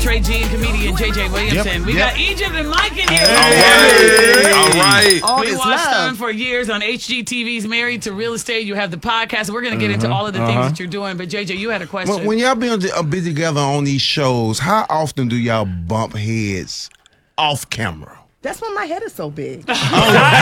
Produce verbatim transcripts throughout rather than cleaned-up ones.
Trey G and comedian J J Williamson. Yep, we yep. got Egypt and Mike in here. Hey. All right. All We this watched love. them for years on H G T V's Married to Real Estate. You have the podcast. We're going to get into all of the uh-huh. things that you're doing. But J J, you had a question. When, when y'all be, on, uh, be together on these shows, how often do y'all bump heads off camera? That's why my head is so big. Don't do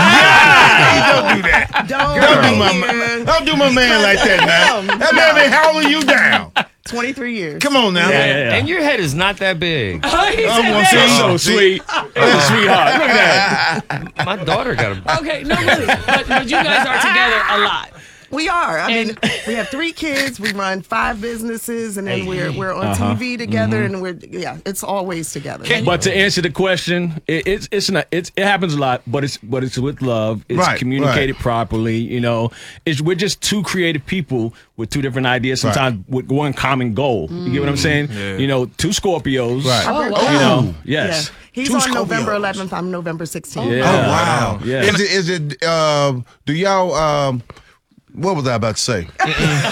that. Don't, Don't do my, man. don't do my man like that now. That man been howling you down. twenty-three years. Come on now. Yeah, yeah, yeah. And your head is not that big. Oh, he I'm said gonna that. say So sweet. That's a sweetheart. Look at that. My daughter got a. Okay, no, really. But, but you guys are together a lot. We are. I And- mean, we have three kids. We run five businesses, and then we're we're on Uh-huh. T V together, and we're yeah, it's always together. But to answer the question, it, it's it's not it's it happens a lot, but it's but it's with love. It's Right, communicated right. properly. You know, it's we're just two creative people with two different ideas. Sometimes with one common goal. You get what I'm saying? Yeah. You know, two Scorpios. Right. Oh, You wow. know, yes. Yeah. He's Two on Scorpios. November eleventh. I'm November sixteenth. Yeah. Oh, wow. Yeah. Is it, is it, uh, do y'all, um, what was I about to say? I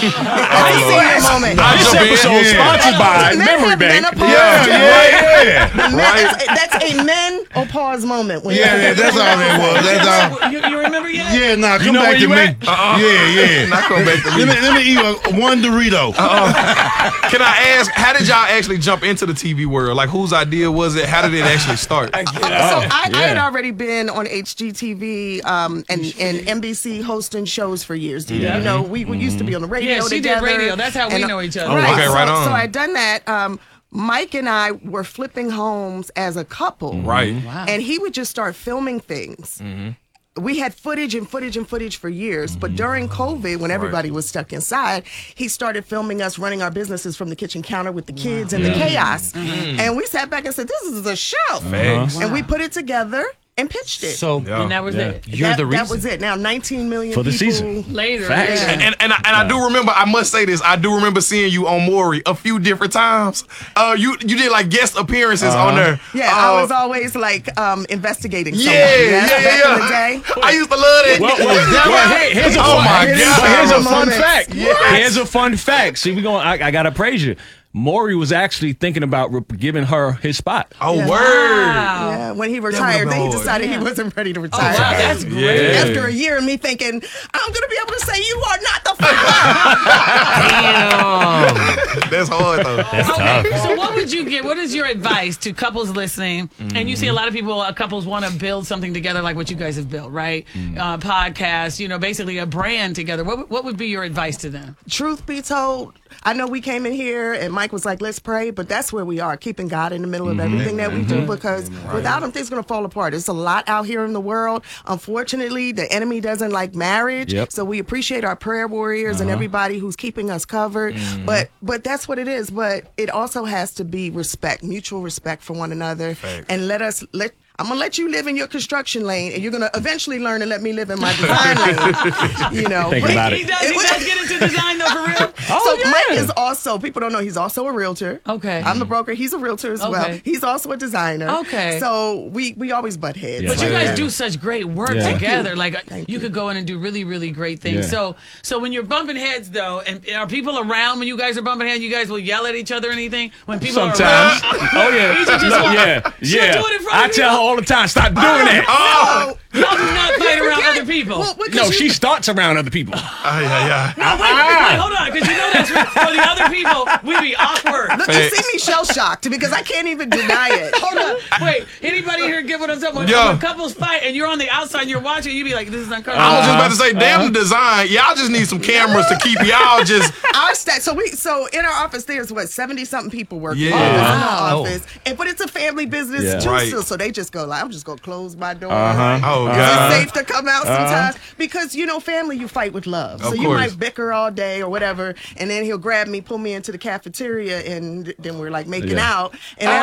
see your moment. I'll This jump in. episode Yeah. sponsored by Men Memory have Bank. menopause. Yeah, yeah, yeah. The men- Right. that's, that's a men or pause moment. When Yeah, yeah, that's all it was. That's all. You, you remember yet? Yeah, nah, come know back where to you me. at? Uh-uh. Yeah, yeah. Not come back to Let me. me, let me eat a, one Dorito. Can I ask, how did y'all actually jump into the T V world? Like, whose idea was it? How did it actually start? So I, I had yeah. already been on H G T V um, and, and N B C hosting shows for years. You know, we, we used to be on the radio Yeah, she did together. radio. That's how we and- know each other. Right. Okay, so, right on. So I'd done that. Um, Mike and I were flipping homes as a couple. Right. Wow. And he would just start filming things. We had footage and footage and footage for years, but during COVID, when everybody was stuck inside, he started filming us running our businesses from the kitchen counter with the kids and the chaos. And we sat back and said, "This is a show," Facts. and we put it together and pitched it. So And that was Yeah. it. you're that, the reason. that was it. Now nineteen million For the people. season. Later. Facts. yeah. And, and, and, I, and I do remember, I must say this, I do remember seeing you on Maury a few different times. Uh, you you did like guest appearances on there. Yeah, Uh, I was always like um, investigating someone. Yeah, you know, yeah, yeah, back in the yeah. day. I used to love that. Well, well, That well, was- here- here's a oh fun, my here's, God. but here's a fun Moments. fact. Yes. Here's a fun fact. See, we going. I, I gotta praise you. Maury was actually thinking about re- giving her his spot. Oh, Yeah. word. Wow. Yeah, when he retired, then he Lord. decided Yeah. he wasn't ready to Oh, retire. wow, that's Yeah. great. After a year of me thinking, I'm going to be able to say you are not the father. That's hard, though. Okay, so what would you get? What is your advice to couples listening? And you see a lot of people, uh, couples want to build something together like what you guys have built, right? Uh, podcast, you know, basically a brand together. What, what would be your advice to them? Truth be told, I know we came in here and Mike was like, let's pray, but that's where we are, keeping God in the middle of everything that we do, because without him, things going to fall apart. There's a lot out here in the world. Unfortunately, the enemy doesn't like marriage. Yep. So we appreciate our prayer warriors and everybody who's keeping us covered. But but that's what it is. But it also has to be respect, mutual respect for one another. Facts. And let us let I'm gonna let you live in your construction lane, and you're gonna eventually learn to let me live in my design lane. You know, Think But- about He it. does, he does get into design though, for real? so Mike is also, people don't know, he's also a realtor. Okay. I'm the broker. He's a realtor as well. Okay. He's also a designer. Okay. So we we always butt heads. Yeah. But you Right. guys do such great work Yeah. Thank together. you. Like Thank you you. could go in and do really, really great things. Yeah. So, so when you're bumping heads, though, and are people around when you guys are bumping heads? You guys will yell at each other or anything when people Sometimes. are around. Oh yeah. You should just No, walk- yeah. She'll Yeah. do it in front I of tell you. her all the time, stop doing that. Oh, Y'all do not fight around other people. Well, because No, you- she starts around other people. yeah, yeah. No, wait, wait, hold on, because you know that's for, for the other people, we be awkward. Look, you see me shell shocked because I can't even deny it. Hold on, wait. Anybody here get what I'm talking about? Yo. When couples fight and you're on the outside and you're watching, you be like, this is uncomfortable. I was just about to say, damn the design. Y'all just need some cameras to keep y'all just. Our stat, so we, so in our office, there's what seventy something people working Yeah. in our Wow. office, and but it's a family business Yeah. too. Right. So, so they just go like, I'm just gonna close my door. Uh-huh. Oh, Is God. it safe to come out sometimes? Because you know, family, you fight with love. So Of you course. might bicker all day or whatever, and then he'll grab me, pull me into the cafeteria, and then we're like making Yeah. out, and